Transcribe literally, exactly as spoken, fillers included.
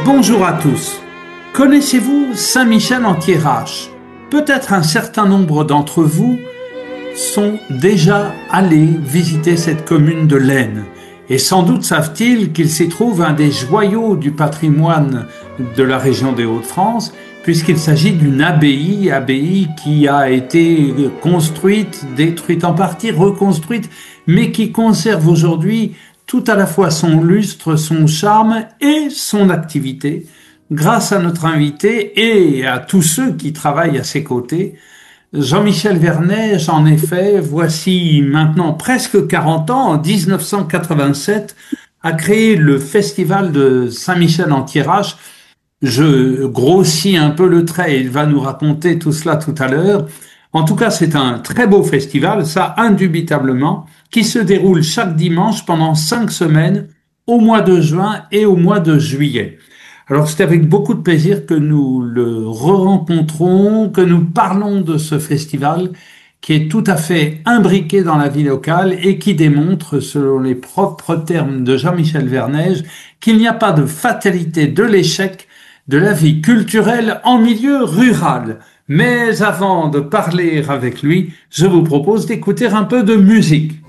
Bonjour à tous. Connaissez-vous Saint-Michel-en-Thiérache? Peut-être un certain nombre d'entre vous sont déjà allés visiter cette commune de l'Aisne. Et sans doute savent-ils qu'il s'y trouve un des joyaux du patrimoine de la région des Hauts-de-France, puisqu'il s'agit d'une abbaye, abbaye qui a été construite, détruite en partie, reconstruite, mais qui conserve aujourd'hui tout à la fois son lustre, son charme et son activité, grâce à notre invité et à tous ceux qui travaillent à ses côtés. Jean-Michel Vernège, en effet, voici maintenant presque quarante ans, en dix-neuf cent quatre-vingt-sept, a créé le festival de Saint-Michel-en-Thiérache. Je grossis un peu le trait, il va nous raconter tout cela tout à l'heure. En tout cas, c'est un très beau festival, ça indubitablement, qui se déroule chaque dimanche pendant cinq semaines, au mois de juin et au mois de juillet. Alors c'est avec beaucoup de plaisir que nous le re-rencontrons, que nous parlons de ce festival qui est tout à fait imbriqué dans la vie locale et qui démontre, selon les propres termes de Jean-Michel Vernège, qu'il n'y a pas de fatalité de l'échec de la vie culturelle en milieu rural. Mais avant de parler avec lui, je vous propose d'écouter un peu de musique.